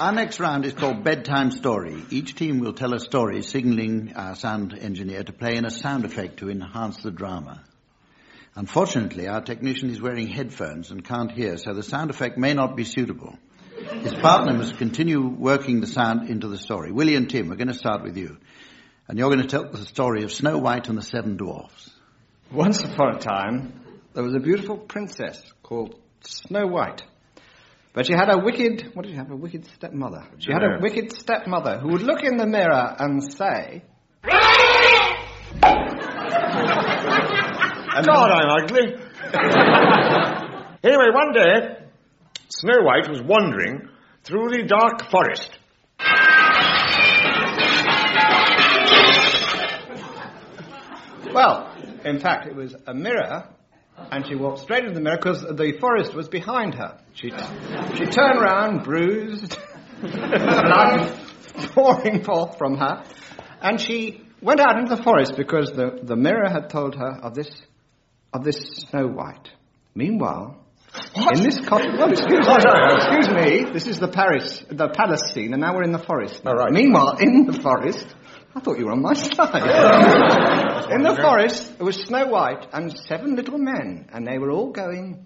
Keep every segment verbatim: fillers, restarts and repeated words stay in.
Our next round is called Bedtime Story. Each team will tell a story, signalling our sound engineer to play in a sound effect to enhance the drama. Unfortunately, our technician is wearing headphones and can't hear, so the sound effect may not be suitable. His partner must continue working the sound into the story. Willie and Tim, we're going to start with you. And you're going to tell the story of Snow White and the Seven Dwarfs. Once upon a time, there was a beautiful princess called Snow White. But she had a wicked, what did she have, a wicked stepmother? She had a wicked stepmother who would look in the mirror and say... God, I'm ugly. Anyway, one day, Snow White was wandering through the dark forest. Well, in fact, it was a mirror, and she walked straight into the mirror because the forest was behind her. She, she turned round, bruised, blood pouring forth from her, and she went out into the forest because the, the mirror had told her of this of this Snow White. Meanwhile, what? In this cottage... Well, excuse me, excuse me, this is the Paris, the palace scene, and now we're in the forest. Oh, right. Meanwhile, in the forest... I thought you were on my side. In the forest, there was Snow White and seven little men, and they were all going...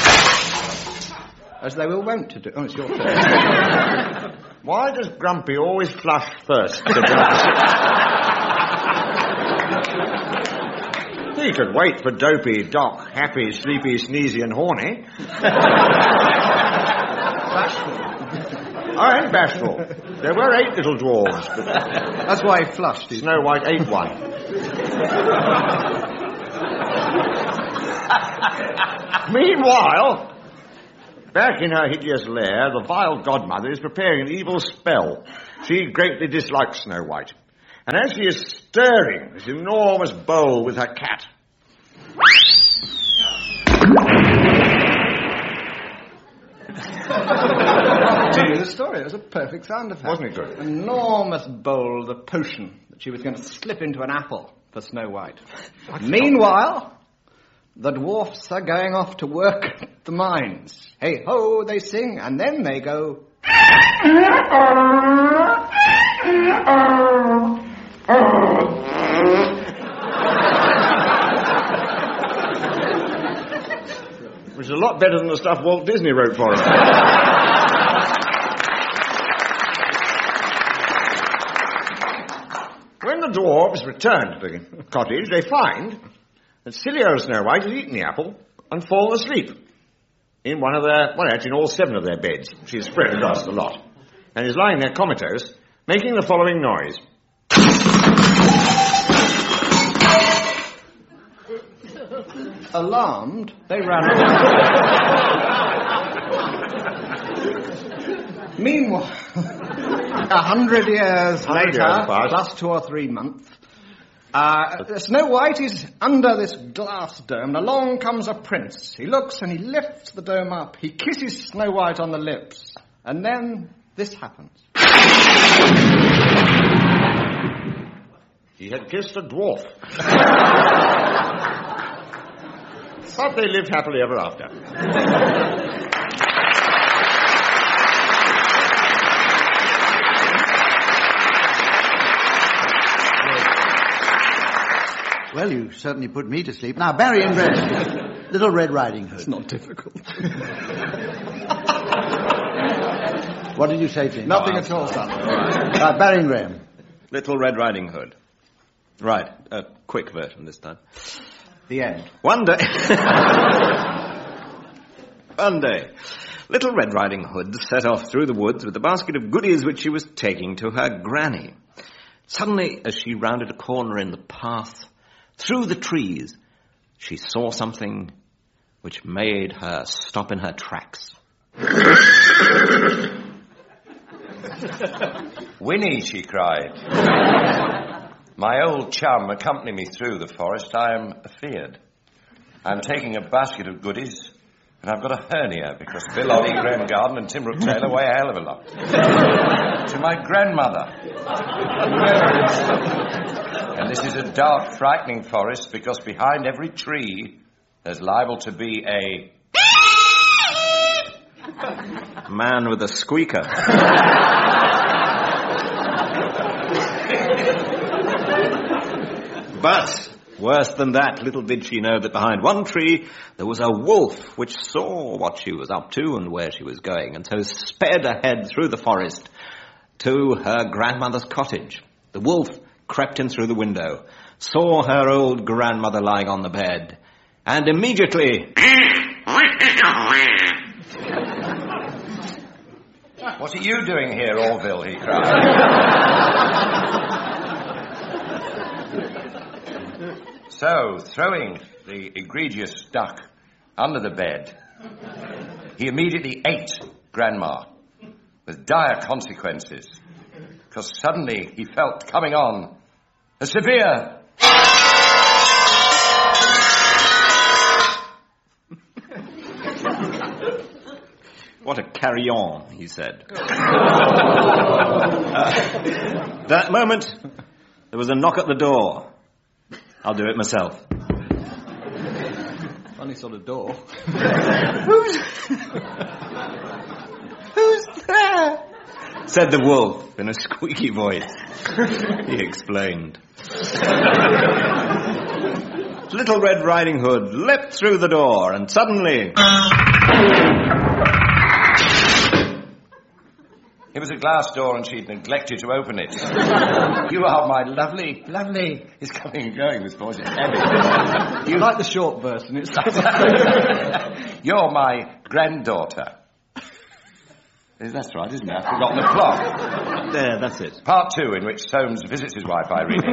as they were wont to do. Oh, it's your turn. Why does Grumpy always flush first? He could wait for Dopey, Doc, Happy, Sleepy, Sneezy and Horny. Bashful. I ain't bashful. There were eight little dwarves. But that's why he flushed. Snow White ate one. Meanwhile, back in her hideous lair, the vile godmother is preparing an evil spell. She greatly dislikes Snow White. And as she is stirring this enormous bowl with her cat... Tell you the story. It was a perfect sound effect. Wasn't it good? An enormous bowl of the potion that she was going to slip into an apple for Snow White. Meanwhile, the dwarfs are going off to work at the mines. Hey ho, they sing, and then they go... Which is a lot better than the stuff Walt Disney wrote for him. When the dwarves return to the cottage, they find that silly old Snow White has eaten the apple and fallen asleep in one of their, well, actually in all seven of their beds. She's spread across the lot. And is lying there comatose, making the following noise. Alarmed, they ran away. Meanwhile, a hundred years later, years plus two or three months, uh, Snow White is under this glass dome, and along comes a prince. He looks and he lifts the dome up. He kisses Snow White on the lips. And then this happens. He had kissed a dwarf. But they lived happily ever after. Well, you certainly put me to sleep. Now, Barry and Red, Little Red Riding Hood. It's not difficult. What did you say to him? Nothing oh, at all, son. Uh, Barry and Graham. Little Red Riding Hood. Right, a quick version this time. The end. One day... One day, Little Red Riding Hood set off through the woods with a basket of goodies which she was taking to her granny. Suddenly, as she rounded a corner in the path, through the trees, she saw something which made her stop in her tracks. Winnie, she cried. My old chum, accompany me through the forest. I am afeard. I'm taking a basket of goodies, and I've got a hernia because Bill Ollie, Graham Garden and Tim Rook Taylor weigh a hell of a lot. To my grandmother. And this is a dark, frightening forest because behind every tree there's liable to be a... Man with a squeaker. But worse than that, little did she know that behind one tree there was a wolf which saw what she was up to and where she was going, and so sped ahead through the forest to her grandmother's cottage. The wolf crept in through the window, saw her old grandmother lying on the bed, and immediately... What are you doing here, Orville? He cried. So, throwing the egregious duck under the bed, he immediately ate Grandma, with dire consequences, because suddenly he felt coming on a severe... What a carry-on, he said. uh, that moment, there was a knock at the door. I'll do it myself. Funny sort of door. Who's... Who's there? Said the wolf in a squeaky voice. He explained. Little Red Riding Hood leapt through the door, and suddenly... It was a glass door and she'd neglected to open it. You are my lovely, lovely... He's coming and going, this voice is heavy. You like the short version, it's... You're my granddaughter. That's right, isn't it? I've forgotten the plot. There, that's it. Part two, in which Soames visits his wife Irene.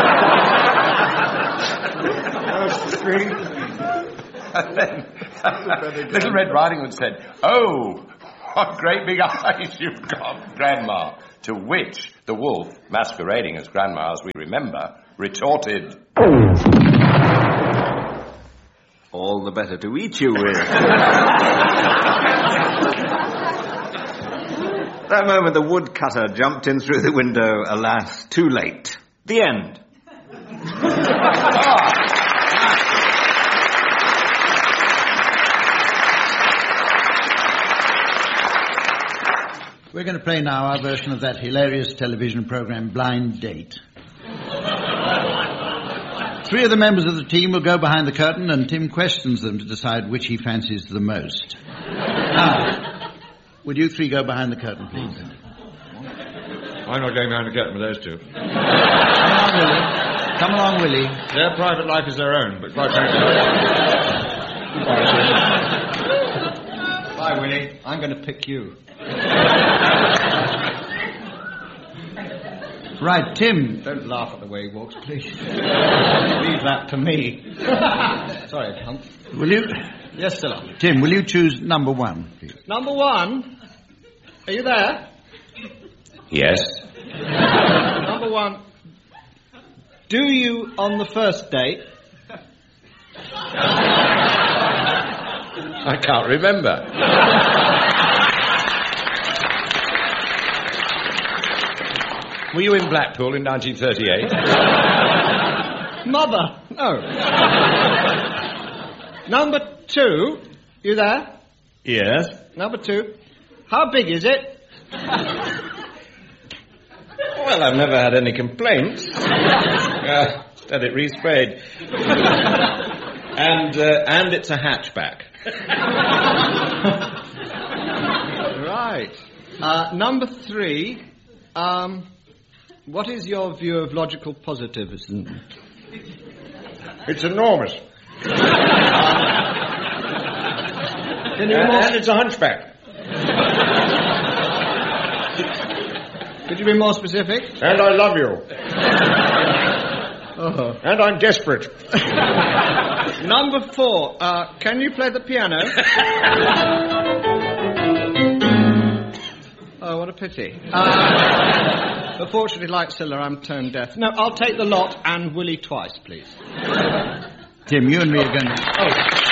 And then, Little Red Riding Hood said, "Oh, what great big eyes you've got, Grandma." To which the wolf, masquerading as Grandma, as we remember, retorted, "All the better to eat you with." That moment, the woodcutter jumped in through the window. Alas, too late. The end. We're going to play now our version of that hilarious television program, Blind Date. Three of the members of the team will go behind the curtain and Tim questions them to decide which he fancies the most. Now, will you three go behind the curtain, please? I'm not going behind the curtain with those two. Come along, Willie. Come along, Willie. Their private life is their own, but quite frankly... Bye, Willie. I'm going to pick you. Right, Tim. Don't laugh at the way he walks, please. Leave that to me. Sorry, Hump. Will you... Yes, still up. Tim, will you choose number one, please? Number one? Are you there? "Yes." Number one. Do you, on the first date... I can't remember. Were you in Blackpool in nineteen thirty-eight? Mother! No. Number two. You there? Yes? Number two. How big is it? Well, I've never had any complaints. uh, had it re-sprayed. and, uh, and it's a hatchback. Right. Uh, number three. Um... What is your view of logical positivism? It's enormous. Can you And, more... and it's a hunchback. Could you be more specific? And I love you. Oh. And I'm desperate. Number four. Uh, can you play the piano? Oh, what a pity. Uh, but fortunately, like Scylla, I'm tone deaf. No, I'll take the lot and Willie twice, please. Tim, you and me are going to... Oh.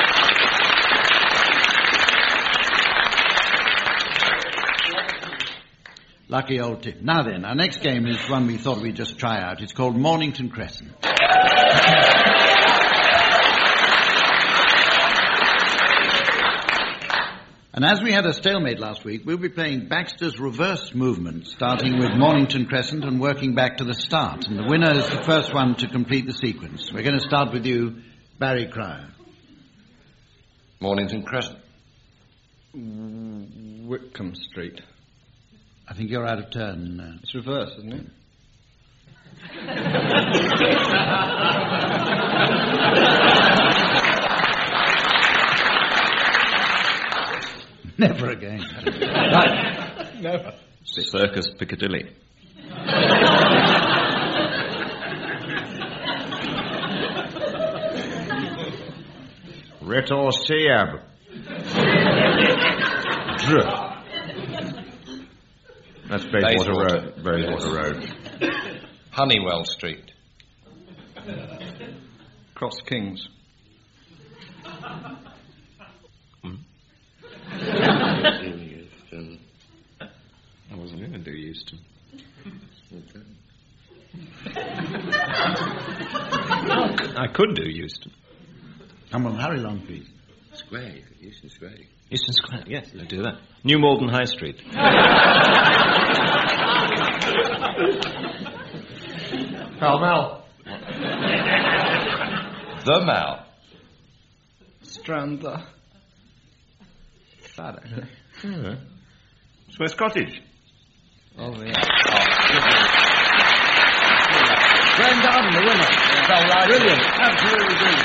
Lucky old Tim. Now then, our next game is one we thought we'd just try out. It's called Mornington Crescent. And as we had a stalemate last week, we'll be playing Baxter's reverse movement, starting with Mornington Crescent and working back to the start. And the winner is the first one to complete the sequence. We're going to start with you, Barry Cryer. Mornington Crescent. Whitcomb Street. I think you're out of turn. Uh, It's reverse, isn't it? Never again. Right. Never. Circus Piccadilly. Ritor Siab. That's Bayswater Road. Bayswater Road. Honeywell Street. Cross Kings. I wasn't going to do Euston. I could do Euston. Come on, hurry along, please. Square. Euston Square. Euston Square, yes, let's do that. New Malden High Street. Pall Mall. The Mall. Strand. Uh, sad, actually. Yeah. Swiss Cottage. Oh, yeah. Grand Garden, the winner. Brilliant. Absolutely brilliant.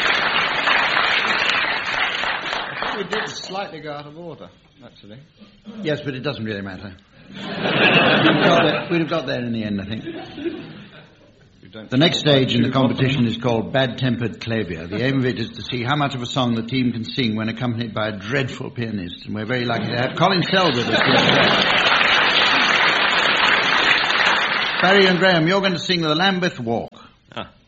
I think we did slightly go out of order, actually. Yes, but it doesn't really matter. we'd, have got there, we'd have got there in the end, I think. The next stage in the competition is called Bad Tempered Clavier. The aim of it is to see how much of a song the team can sing when accompanied by a dreadful pianist. And we're very lucky to have Colin Sell with us here today. Barry and Graham, you're going to sing the Lambeth Walk. Ah,